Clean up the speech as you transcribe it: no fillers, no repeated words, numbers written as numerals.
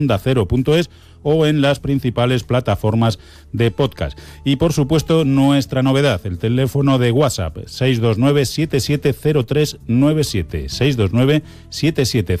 ondacero.es o en las principales plataformas de podcast. Y por supuesto, nuestra novedad, el teléfono de WhatsApp, 629 770397, 629 770397.